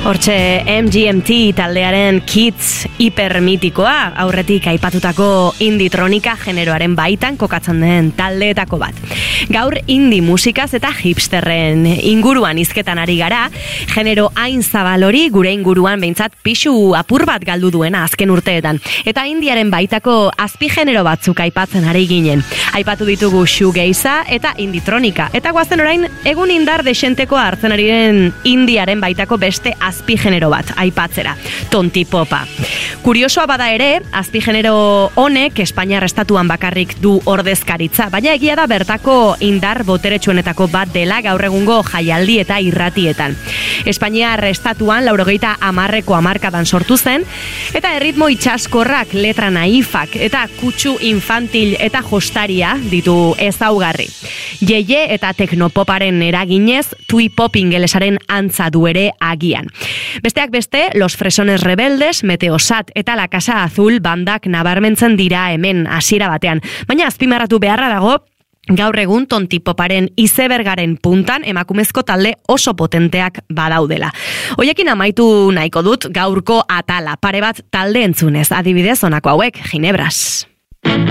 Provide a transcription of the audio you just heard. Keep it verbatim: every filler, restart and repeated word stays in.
Hortxe M G M T taldearen Kids hipermitikoa, aurretik aipatutako inditronika generoaren baitan kokatzen den taldeetako bat. Gaur indie musikaz eta hipsterren inguruan hizketan ari gara, genero hain zabal hori gure inguruan behintzat pixu apur bat galdu duena azken urteetan. Eta indiaren baitako azpi genero batzuk aipatzen ari ginen. Aipatu ditugu shoegaza eta inditronika. Eta guazen orain egun indar desentekoa hartzen ari den indiaren baitako beste azpi genero bat aipatzera, tontipopa. Kuriosoa bada ere, azpi genero honek Espainiar estatuan bakarrik du ordezkaritza, baina egia da bertako indar boteretsuenetako bat dela gaur egungo jaialdi eta irratietan. Espainiar estatuan laurogeita hamarreko hamarkadan sortu zen, eta erritmo itxaskorrak, letra naifak eta kutsu infantil eta jostaria ditu ezaugarri. Jeie eta teknopoparen eraginez, tui pop ingelesaren antza du ere agian. Besteak beste, Los Fresones Rebeldes, Meteosat eta La Casa Azul bandak nabarmentzen dira hemen hasiera batean. Baina azpimarratu beharra dago, gaur egun tontipoparen izebergaren puntan emakumezko talde oso potenteak badaudela. Hoiekin amaitu nahiko dut gaurko atala, pare bat talde entzunez, adibidez honako hauek, Ginebras.